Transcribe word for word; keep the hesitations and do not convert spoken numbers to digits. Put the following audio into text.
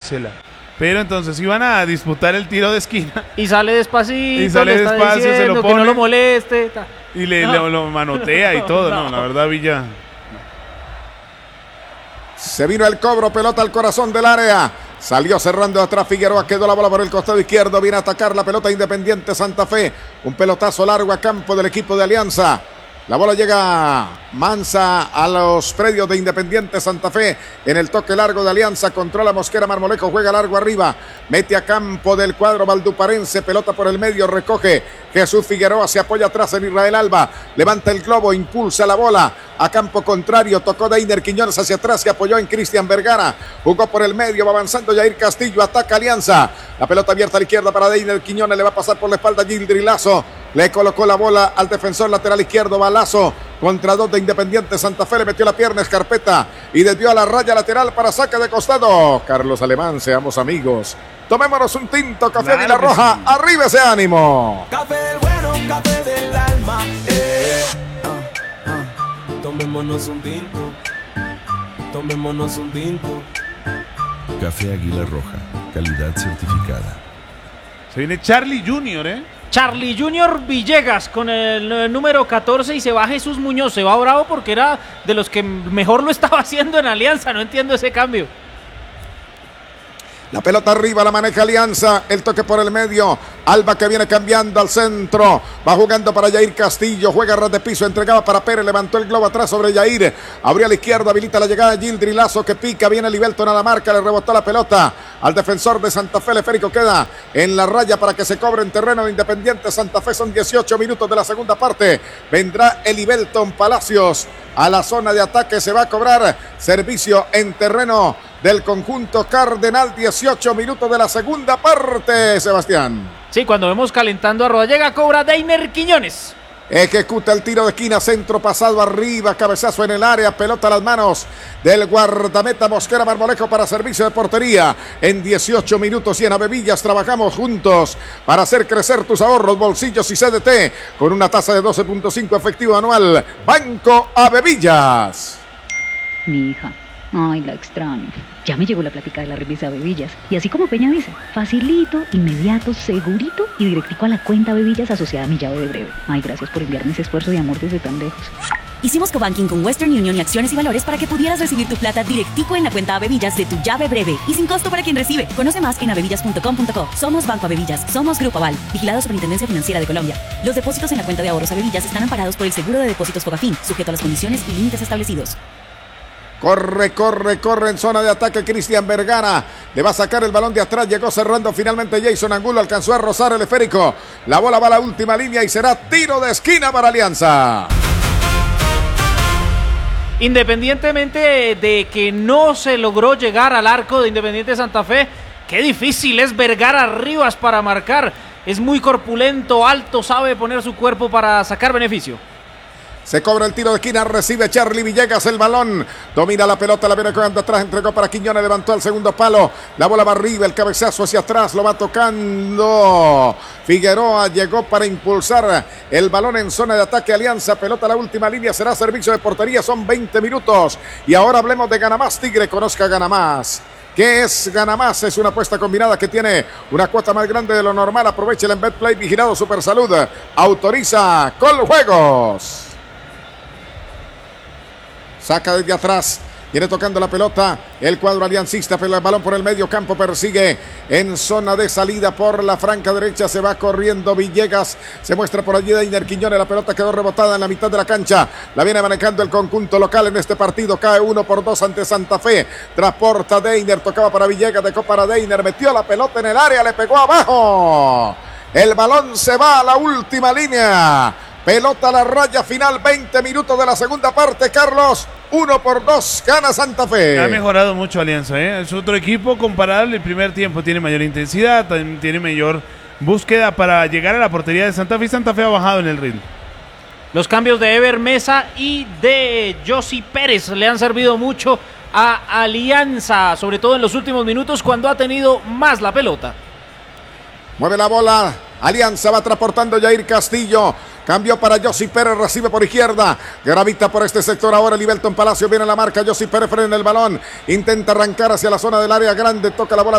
dársela. Pero entonces iban a disputar el tiro de esquina. Y sale despacito. Y sale despacio, se lo pone. Que no lo moleste. Ta. Y le, no. le lo manotea y todo. No, no la verdad, Villa. Se vino el cobro, pelota al corazón del área. Salió cerrando atrás Figueroa, quedó la bola por el costado izquierdo. Viene a atacar la pelota Independiente Santa Fe. Un pelotazo largo a campo del equipo de Alianza. La bola llega mansa a los predios de Independiente Santa Fe. En el toque largo de Alianza, controla Mosquera Marmolejo, juega largo arriba. Mete a campo del cuadro valduparense, pelota por el medio, recoge Jesús Figueroa, se apoya atrás en Israel Alba. Levanta el globo, impulsa la bola a campo contrario. Tocó Deiner Quiñones hacia atrás, se apoyó en Cristian Vergara. Jugó por el medio, va avanzando Jair Castillo, ataca Alianza. La pelota abierta a la izquierda para Deiner Quiñones, le va a pasar por la espalda Gildri Lazo. Le colocó la bola al defensor lateral izquierdo, Balazo contra dos de Independiente Santa Fe, le metió la pierna Escarpeta y desvió a la raya lateral para saque de costado. Carlos Alemán, seamos amigos. Tomémonos un tinto, café de la Roja, sí. Arriba ese ánimo. Café del bueno, café del alma. Eh. Uh, uh. Tomémonos un tinto, tomémonos un tinto. Café Águila Roja, calidad certificada. Se viene Charlie Junior, ¿eh? Charlie Junior Villegas con el, el número catorce y se va Jesús Muñoz. Se va bravo porque era de los que mejor lo estaba haciendo en Alianza. No entiendo ese cambio. La pelota arriba, la maneja Alianza, el toque por el medio, Alba que viene cambiando al centro, va jugando para Jair Castillo, juega ras de piso, entregaba para Pérez, levantó el globo atrás sobre Jair, abrió a la izquierda, habilita la llegada de Gildri Lazo que pica, viene Libelton a la marca, le rebotó la pelota al defensor de Santa Fe, el esférico queda en la raya para que se cobre en terreno de Independiente Santa Fe, son dieciocho minutos de la segunda parte, vendrá el Libelton Palacios a la zona de ataque, se va a cobrar servicio en terreno del conjunto cardenal, dieciocho minutos de la segunda parte, Sebastián. Sí, cuando vemos calentando a Rodallega, cobra Deiner Quiñones. Ejecuta el tiro de esquina, centro pasado arriba, cabezazo en el área, pelota a las manos del guardameta Mosquera Marmolejo para servicio de portería. En dieciocho minutos y en Avevillas trabajamos juntos para hacer crecer tus ahorros, bolsillos y C D T con una tasa de doce punto cinco efectivo anual. Banco Avevillas. Mi hija. Ay, la extraño. Ya me llegó la plática de la revista Bebillas. Y así como Peña dice, facilito, inmediato, segurito y directico a la cuenta Bebillas asociada a mi llave de breve. Ay, gracias por enviarme ese esfuerzo de amor desde tan lejos. Hicimos cobanking con Western Union y acciones y valores para que pudieras recibir tu plata directico en la cuenta Avevillas de tu llave breve y sin costo para quien recibe. Conoce más en avevillas punto com punto co. Somos Banco Avevillas, somos Grupo Aval, vigilado Superintendencia Financiera de Colombia. Los depósitos en la cuenta de ahorros Avevillas están amparados por el seguro de depósitos Fogafín, sujeto a las condiciones y límites establecidos. Corre, corre, corre en zona de ataque Cristian Vergara. Le va a sacar el balón de atrás. Llegó cerrando finalmente Jason Angulo. Alcanzó a rozar el esférico. La bola va a la última línea y será tiro de esquina para Alianza. Independientemente de que no se logró llegar al arco de Independiente Santa Fe, qué difícil es Vergara Rivas para marcar. Es muy corpulento, alto, sabe poner su cuerpo para sacar beneficio. Se cobra el tiro de esquina, recibe Charlie Villegas el balón, domina la pelota, la viene jugando atrás, entregó para Quiñones, levantó al segundo palo, la bola va arriba, el cabezazo hacia atrás, lo va tocando Figueroa, llegó para impulsar el balón en zona de ataque Alianza, pelota a la última línea, será servicio de portería, son veinte minutos, y ahora hablemos de Ganamás Tigre, conozca Ganamás. ¿Qué es Ganamás? Es una apuesta combinada que tiene una cuota más grande de lo normal, aprovecha en Betplay, vigilado Supersalud, autoriza Coljuegos. Saca desde atrás, viene tocando la pelota el cuadro aliancista, pero el balón por el medio campo persigue en zona de salida por la franca derecha, se va corriendo Villegas, se muestra por allí Deiner Quiñones, la pelota quedó rebotada en la mitad de la cancha, la viene manejando el conjunto local en este partido, cae uno por dos ante Santa Fe, transporta Deiner, tocaba para Villegas, dejó para Deiner, metió la pelota en el área, le pegó abajo, el balón se va a la última línea. Pelota a la raya final, veinte minutos de la segunda parte, Carlos. Uno por dos, gana Santa Fe. Ha mejorado mucho Alianza, ¿eh? Es otro equipo comparable. El primer tiempo tiene mayor intensidad, tiene mayor búsqueda para llegar a la portería de Santa Fe. Santa Fe ha bajado en el ritmo. Los cambios de Ever Mesa y de Josi Pérez le han servido mucho a Alianza, sobre todo en los últimos minutos cuando ha tenido más la pelota. Mueve la bola, Alianza va transportando Jair Castillo. Cambio para Josi Pérez, recibe por izquierda, gravita por este sector ahora Libelton Palacio, viene la marca, Josi Pérez frena el balón, intenta arrancar hacia la zona del área grande, toca la bola